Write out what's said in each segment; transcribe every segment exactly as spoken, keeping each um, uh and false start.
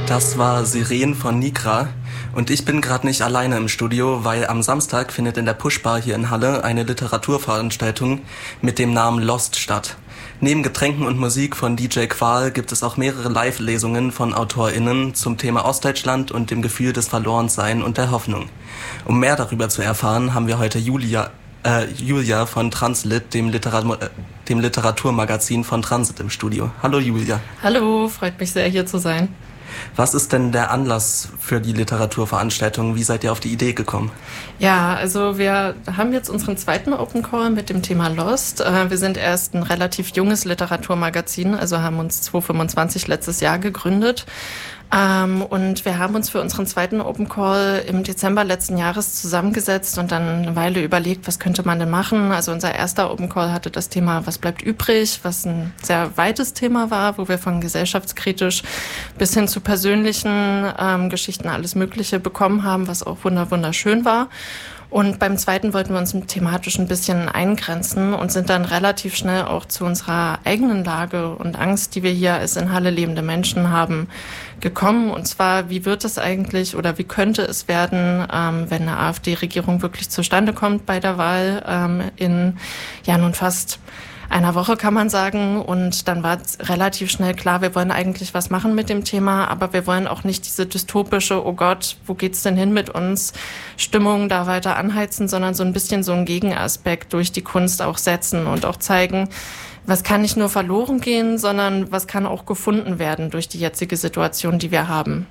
Das war Sirenen von Nigra und ich bin gerade nicht alleine im Studio, weil am Samstag findet in der Pushbar hier in Halle eine Literaturveranstaltung mit dem Namen Lost statt. Neben Getränken und Musik von D J Qual gibt es auch mehrere Live-Lesungen von AutorInnen zum Thema Ostdeutschland und dem Gefühl des Verlorensein und der Hoffnung. Um mehr darüber zu erfahren, haben wir heute Julia, äh, Julia von Translit, dem, Literat- äh, dem Literaturmagazin von Transit im Studio. Hallo Julia. Hallo, freut mich sehr, hier zu sein. Was ist denn der Anlass für die Literaturveranstaltung? Wie seid ihr auf die Idee gekommen? Ja, also wir haben jetzt unseren zweiten Open Call mit dem Thema Lost. Wir sind erst ein relativ junges Literaturmagazin, also haben uns zwanzig fünfundzwanzig letztes Jahr gegründet. Ähm, und wir haben uns für unseren zweiten Open Call im Dezember letzten Jahres zusammengesetzt und dann eine Weile überlegt, was könnte man denn machen. Also unser erster Open Call hatte das Thema, was bleibt übrig, was ein sehr weites Thema war, wo wir von gesellschaftskritisch bis hin zu persönlichen ähm, Geschichten alles Mögliche bekommen haben, was auch wunderschön war. Und beim zweiten wollten wir uns thematisch ein bisschen eingrenzen und sind dann relativ schnell auch zu unserer eigenen Lage und Angst, die wir hier als in Halle lebende Menschen haben, gekommen. Und zwar, wie wird es eigentlich oder wie könnte es werden, ähm, wenn eine AfD-Regierung wirklich zustande kommt bei der Wahl ähm, in ja nun fast einer Woche, kann man sagen. Und dann war es relativ schnell klar, wir wollen eigentlich was machen mit dem Thema, aber wir wollen auch nicht diese dystopische, oh Gott, wo geht's denn hin mit uns, Stimmung da weiter anheizen, sondern so ein bisschen so einen Gegenaspekt durch die Kunst auch setzen und auch zeigen, was kann nicht nur verloren gehen, sondern was kann auch gefunden werden durch die jetzige Situation, die wir haben.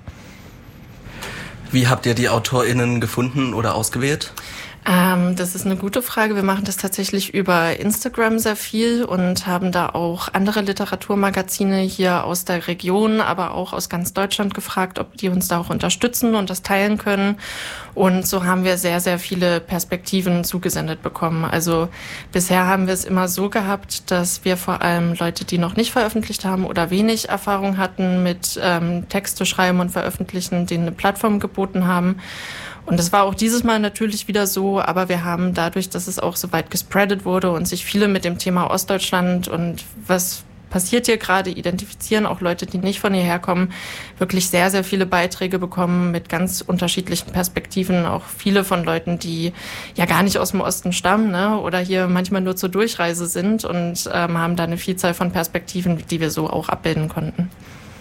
Wie habt ihr die AutorInnen gefunden oder ausgewählt? Ähm, das ist eine gute Frage. Wir machen das tatsächlich über Instagram sehr viel und haben da auch andere Literaturmagazine hier aus der Region, aber auch aus ganz Deutschland gefragt, ob die uns da auch unterstützen und das teilen können. Und so haben wir sehr, sehr viele Perspektiven zugesendet bekommen. Also bisher haben wir es immer so gehabt, dass wir vor allem Leute, die noch nicht veröffentlicht haben oder wenig Erfahrung hatten mit ähm, Texte schreiben und veröffentlichen, denen eine Plattform geboten haben. Und das war auch dieses Mal natürlich wieder so, aber wir haben dadurch, dass es auch so weit gespreadet wurde und sich viele mit dem Thema Ostdeutschland und was passiert hier gerade identifizieren, auch Leute, die nicht von hierher kommen, wirklich sehr, sehr viele Beiträge bekommen mit ganz unterschiedlichen Perspektiven, auch viele von Leuten, die ja gar nicht aus dem Osten stammen, ne, oder hier manchmal nur zur Durchreise sind und ähm, haben da eine Vielzahl von Perspektiven, die wir so auch abbilden konnten.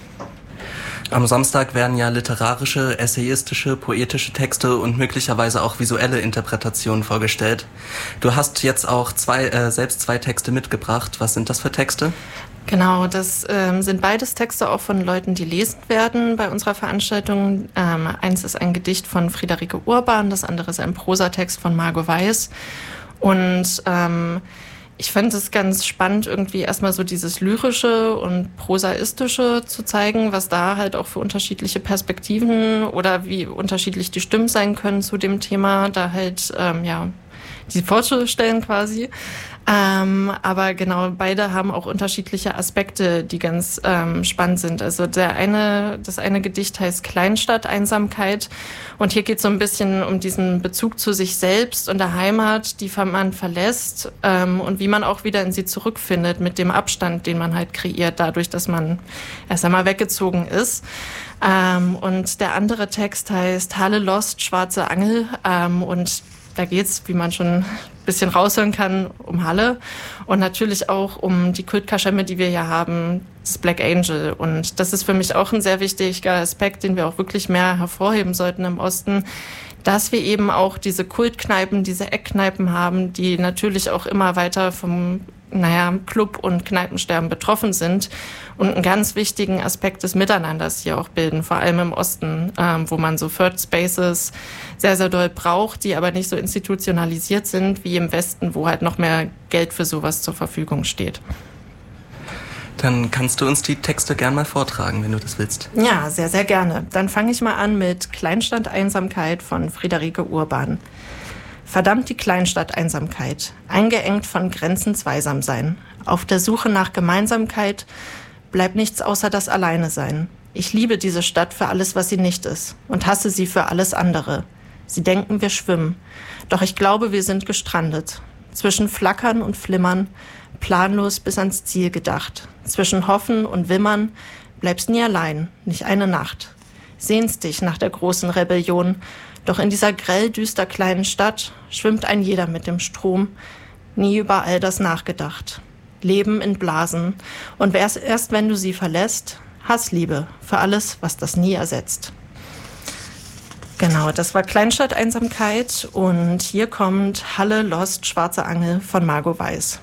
Am Samstag werden ja literarische, essayistische, poetische Texte und möglicherweise auch visuelle Interpretationen vorgestellt. Du hast jetzt auch zwei, äh, selbst zwei Texte mitgebracht. Was sind das für Texte? Genau, das ähm, sind beides Texte auch von Leuten, die lesen werden bei unserer Veranstaltung. Ähm, eins ist ein Gedicht von Friederike Urban, das andere ist ein Prosatext von Margot Weiß. Und ähm, ich fand es ganz spannend, irgendwie erstmal so dieses Lyrische und Prosaistische zu zeigen, was da halt auch für unterschiedliche Perspektiven oder wie unterschiedlich die Stimmen sein können zu dem Thema, da halt, ähm, ja, die vorzustellen quasi. Ähm, aber genau, beide haben auch unterschiedliche Aspekte, die ganz ähm, spannend sind. Also der eine, das eine Gedicht heißt Kleinstadt-Einsamkeit und hier geht es so ein bisschen um diesen Bezug zu sich selbst und der Heimat, die man verlässt ähm, und wie man auch wieder in sie zurückfindet mit dem Abstand, den man halt kreiert, dadurch, dass man erst einmal weggezogen ist. Ähm, und der andere Text heißt Halle Lost, schwarze Angel ähm, und da geht's, wie man schon ein bisschen raushören kann, um Halle und natürlich auch um die Kultkaschemme, die wir hier haben, das Black Angel. Und das ist für mich auch ein sehr wichtiger Aspekt, den wir auch wirklich mehr hervorheben sollten im Osten, dass wir eben auch diese Kultkneipen, diese Eckkneipen haben, die natürlich auch immer weiter vom naja, Club- und Kneipensterben betroffen sind und einen ganz wichtigen Aspekt des Miteinanders hier auch bilden, vor allem im Osten, ähm, wo man so Third Spaces sehr, sehr doll braucht, die aber nicht so institutionalisiert sind wie im Westen, wo halt noch mehr Geld für sowas zur Verfügung steht. Dann kannst du uns die Texte gern mal vortragen, wenn du das willst. Ja, sehr, sehr gerne. Dann fange ich mal an mit Kleinstadt-Einsamkeit von Friederike Urban. Verdammt die Kleinstadt-Einsamkeit, eingeengt von Grenzen Zweisamsein. Auf der Suche nach Gemeinsamkeit bleibt nichts außer das Alleine-Sein. Ich liebe diese Stadt für alles, was sie nicht ist und hasse sie für alles andere. Sie denken, wir schwimmen, doch ich glaube, wir sind gestrandet. Zwischen Flackern und Flimmern, planlos bis ans Ziel gedacht. Zwischen Hoffen und Wimmern bleibst nie allein, nicht eine Nacht. sehnst dich nach der großen Rebellion. Doch in dieser grell düster kleinen Stadt schwimmt ein jeder mit dem Strom. Nie über all das nachgedacht. Leben in Blasen. Und erst, erst wenn du sie verlässt, Hassliebe für alles, was das nie ersetzt. Genau, das war Kleinstadt-Einsamkeit und hier kommt Halle Lost, Schwarze Angel von Margot Weiß.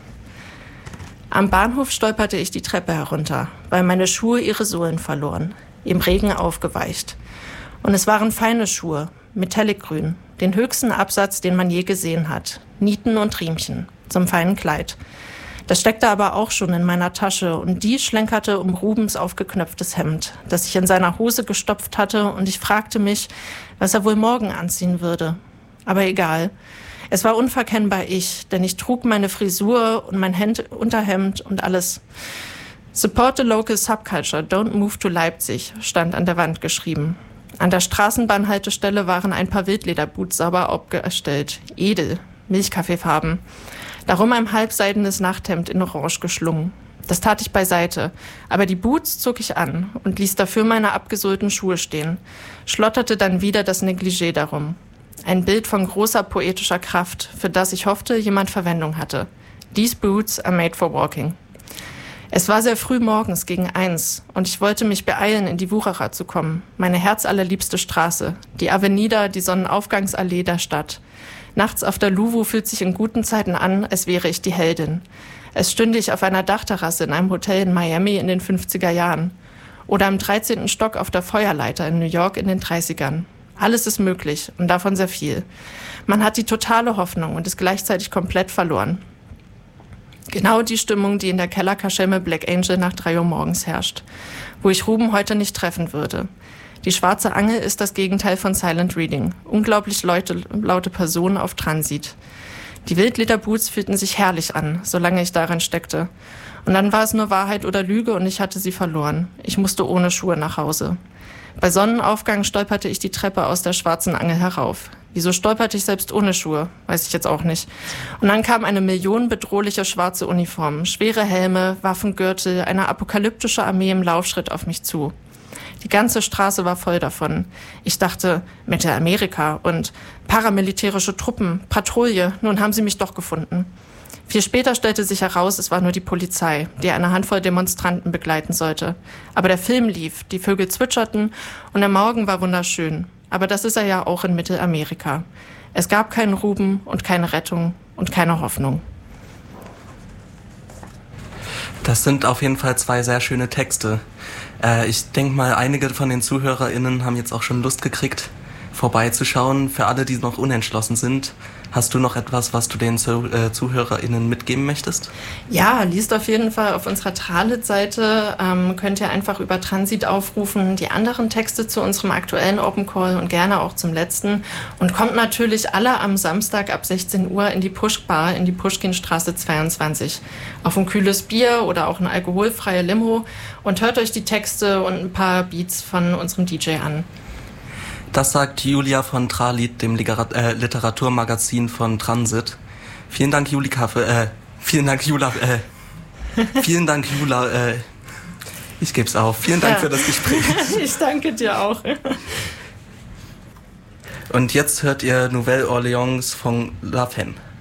Am Bahnhof stolperte ich die Treppe herunter, weil meine Schuhe ihre Sohlen verloren, im Regen aufgeweicht. Und es waren feine Schuhe, metallicgrün, den höchsten Absatz, den man je gesehen hat, Nieten und Riemchen, zum feinen Kleid. Das steckte aber auch schon in meiner Tasche und die schlenkerte um Rubens aufgeknöpftes Hemd, das ich in seiner Hose gestopft hatte, und ich fragte mich, was er wohl morgen anziehen würde. Aber egal. Es war unverkennbar ich, denn ich trug meine Frisur und mein Hemd, Unterhemd und alles. Support the local subculture, don't move to Leipzig, stand an der Wand geschrieben. An der Straßenbahnhaltestelle waren ein paar Wildlederboots sauber aufgestellt, edel, milchkaffeefarben. Darum ein halbseidenes Nachthemd in Orange geschlungen. Das tat ich beiseite, aber die Boots zog ich an und ließ dafür meine abgesohlten Schuhe stehen, schlotterte dann wieder das Negligé darum. Ein Bild von großer poetischer Kraft, für das ich hoffte, jemand Verwendung hatte. These boots are made for walking. Es war sehr früh morgens gegen eins und ich wollte mich beeilen, in die Wucherer zu kommen, meine herzallerliebste Straße, die Avenida, die Sonnenaufgangsallee der Stadt. Nachts auf der Luwu fühlt sich in guten Zeiten an, als wäre ich die Heldin. Es stünde ich auf einer Dachterrasse in einem Hotel in Miami in den fünfziger Jahren. Oder im dreizehnten Stock auf der Feuerleiter in New York in den dreißigern. Alles ist möglich und davon sehr viel. Man hat die totale Hoffnung und ist gleichzeitig komplett verloren. Genau die Stimmung, die in der Kellerkaschemme Black Angel nach drei Uhr morgens herrscht, wo ich Ruben heute nicht treffen würde. Die Schwarze Angel ist das Gegenteil von Silent Reading. Unglaublich laute, laute Personen auf Transit. Die Wildlederboots fühlten sich herrlich an, solange ich darin steckte. Und dann war es nur Wahrheit oder Lüge und ich hatte sie verloren. Ich musste ohne Schuhe nach Hause. Bei Sonnenaufgang stolperte ich die Treppe aus der Schwarzen Angel herauf. Wieso stolperte ich selbst ohne Schuhe? Weiß ich jetzt auch nicht. Und dann kam eine millionenbedrohliche schwarze Uniform, schwere Helme, Waffengürtel, eine apokalyptische Armee im Laufschritt auf mich zu. Die ganze Straße war voll davon. Ich dachte, Mittelamerika und paramilitärische Truppen, Patrouille, nun haben sie mich doch gefunden. Viel später stellte sich heraus, es war nur die Polizei, die eine Handvoll Demonstranten begleiten sollte. Aber der Film lief, die Vögel zwitscherten und der Morgen war wunderschön. Aber das ist er ja auch in Mittelamerika. Es gab keinen Ruben und keine Rettung und keine Hoffnung. Das sind auf jeden Fall zwei sehr schöne Texte. Äh, ich denke mal, einige von den ZuhörerInnen haben jetzt auch schon Lust gekriegt, vorbeizuschauen. Für alle, die noch unentschlossen sind, hast du noch etwas, was du den Zu- äh, ZuhörerInnen mitgeben möchtest? Ja, liest auf jeden Fall auf unserer Tralit-Seite. Ähm, könnt ihr einfach über Transit aufrufen, die anderen Texte zu unserem aktuellen Open Call und gerne auch zum letzten. Und kommt natürlich alle am Samstag ab sechzehn Uhr in die Push-Bar in die Puschkinstraße zweiundzwanzig. Auf ein kühles Bier oder auch eine alkoholfreie Limo und hört euch die Texte und ein paar Beats von unserem D J an. Das sagt Julia von Tralit, dem Ligerat- äh, Literaturmagazin von Transit. Vielen Dank, Julika, für, äh, vielen Dank, Jula, äh, vielen Dank, Jula, äh, ich geb's auf. Vielen Dank ja. für das Gespräch. Ich danke dir auch. Und jetzt hört ihr Nouvelle Orleans von La Pen.